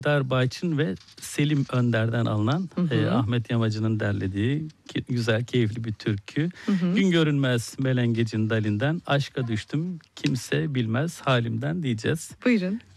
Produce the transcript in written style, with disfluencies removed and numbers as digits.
Serdar Bayçın ve Selim Önder'den alınan Ahmet Yamacı'nın derlediği güzel, keyifli bir türkü. Gün görünmez melengecin dalinden, aşka düştüm kimse bilmez halimden diyeceğiz. Buyurun.